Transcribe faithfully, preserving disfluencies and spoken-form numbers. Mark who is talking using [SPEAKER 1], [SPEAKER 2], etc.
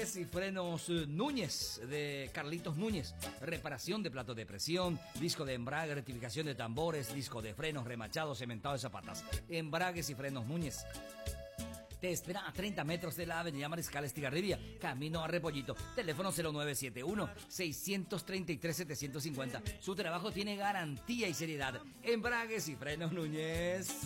[SPEAKER 1] Embragues y frenos eh, Núñez, de Carlitos Núñez. Reparación de platos de presión, disco de embrague, rectificación de tambores, disco de frenos, remachado, cementado de zapatas. Embragues y frenos Núñez. Te espera a treinta metros de la avenida Mariscal Estigarribia, camino a Repollito. Teléfono cero nueve siete uno, seis tres tres, siete cinco cero. Su trabajo tiene garantía y seriedad. Embragues y frenos Núñez.